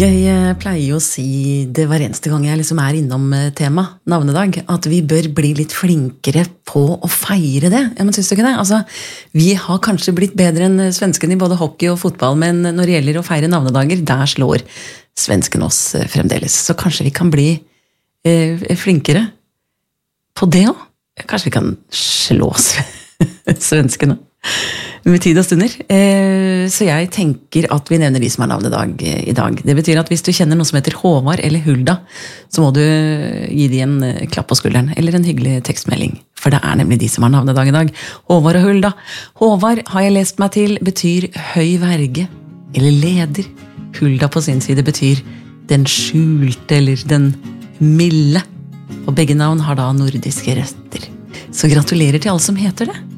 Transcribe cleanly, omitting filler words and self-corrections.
Jeg pleier jo å si det hver eneste gang jeg liksom innom tema, navnedag, at vi bør bli litt flinkere på å feire det. Ja, men synes du ikke det? Altså, vi har kanskje blitt bedre enn svenskene i både hockey og fotball, men når det gjelder å feire navnedager, der slår svensken oss fremdeles. Så kanskje vi kan bli flinkere på det også? Kanskje vi kan slå svenskene med tid og stunder. Så jeg tenker at vi nevner de som har navnedag i dag. Det betyr at hvis du kjenner noe som heter Håvard eller Hulda, så må du gi de en klapp på skulderen, eller en hyggelig tekstmelding. For det nemlig de som har navnedag i dag. Håvard og Hulda. Håvard, har jeg lest meg til, betyr høy verge, eller leder. Hulda på sin side betyr den skjulte, eller den milde. Og begge navn har da nordiske røtter. Så gratulerer til alle som heter det.